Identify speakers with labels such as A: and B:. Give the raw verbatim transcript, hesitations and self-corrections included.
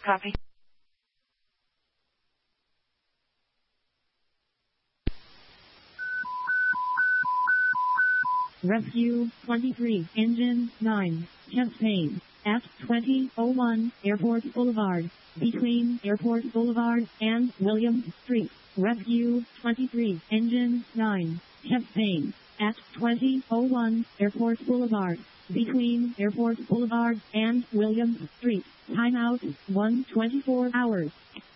A: Copy.
B: Rescue twenty-three, Engine nine, Champaign, at twenty oh one Airport Boulevard, between Airport Boulevard and Williams Street. Rescue twenty-three, Engine nine, Champaign, at twenty oh one Airport Boulevard, between Airport Boulevard and Williams Street. Timeout one twenty-four hours.